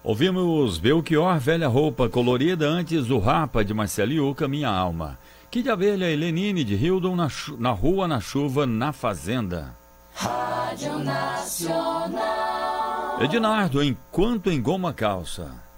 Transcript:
Ouvimos Belchior, Velha Roupa Colorida, antes o Rapa de Marceliuca, Minha Alma. Kid Abelha e Lenine de Hildon, na Rua, na Chuva, na Fazenda. Rádio Nacional. Ednardo, Enquanto Engoma Calça.